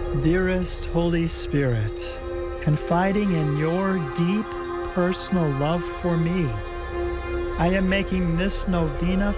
Dearest Holy Spirit, confiding in your deep personal love for me, I am making this novena